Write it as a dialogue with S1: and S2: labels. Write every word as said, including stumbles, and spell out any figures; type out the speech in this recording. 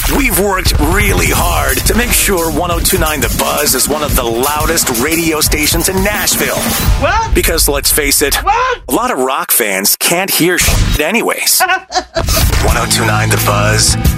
S1: We've worked really hard to make sure one oh two point nine The Buzz is one of the loudest radio stations in Nashville.
S2: What?
S1: Because let's face it,
S2: What?
S1: a lot of rock fans can't hear shit anyways. one oh two point nine The Buzz